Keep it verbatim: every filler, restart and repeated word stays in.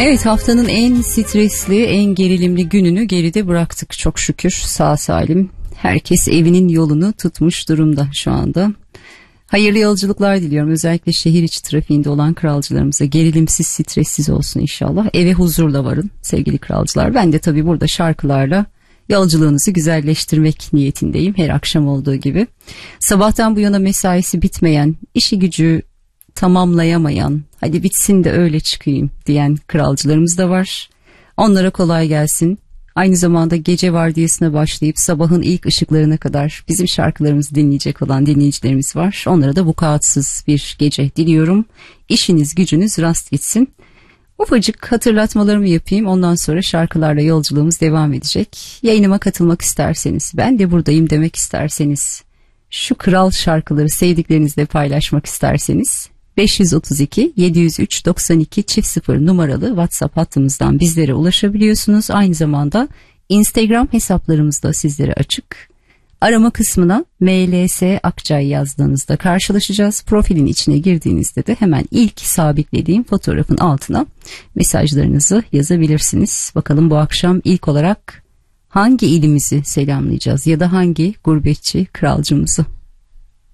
Evet, haftanın en stresli, en gerilimli gününü geride bıraktık çok şükür, sağ salim. Herkes evinin yolunu tutmuş durumda şu anda. Hayırlı yolculuklar diliyorum, özellikle şehir içi trafiğinde olan kralcılarımıza. Gerilimsiz, stressiz olsun inşallah. Eve huzurla varın sevgili kralcılar. Ben de tabii burada şarkılarla yolculuğunuzu güzelleştirmek niyetindeyim, her akşam olduğu gibi. Sabahtan bu yana mesaisi bitmeyen, işi gücü tamamlayamayan, hadi bitsin de öyle çıkayım diyen kralcılarımız da var. Onlara kolay gelsin. Aynı zamanda gece vardiyasına başlayıp sabahın ilk ışıklarına kadar bizim şarkılarımızı dinleyecek olan dinleyicilerimiz var. Onlara da vukuatsız bir gece diliyorum. İşiniz gücünüz rast gitsin. Ufacık hatırlatmalarımı yapayım, ondan sonra şarkılarla yolculuğumuz devam edecek. Yayınıma katılmak isterseniz, ben de buradayım demek isterseniz, şu kral şarkıları sevdiklerinizle paylaşmak isterseniz beş yüz otuz iki yedi yüz üç doksan iki çift sıfır numaralı WhatsApp hattımızdan bizlere ulaşabiliyorsunuz. Aynı zamanda Instagram hesaplarımız da sizlere açık. Arama kısmına M L S Akçay yazdığınızda karşılaşacağız. Profilin içine girdiğinizde de hemen ilk sabitlediğim fotoğrafın altına mesajlarınızı yazabilirsiniz. Bakalım bu akşam ilk olarak hangi ilimizi selamlayacağız ya da hangi gurbetçi kralcımızı?